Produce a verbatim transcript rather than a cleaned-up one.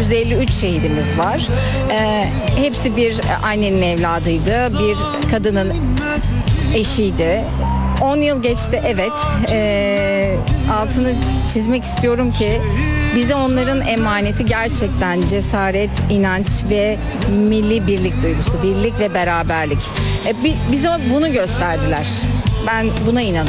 yüz elli üç şehidimiz var. Ee, hepsi bir annenin evladıydı, bir kadının eşiydi. on yıl geçti, evet. Ee, altını çizmek istiyorum ki bize onların emaneti gerçekten cesaret, inanç ve milli birlik duygusu, birlik ve beraberlik. Ee, bi- bize bunu gösterdiler. Ben buna inanıyorum.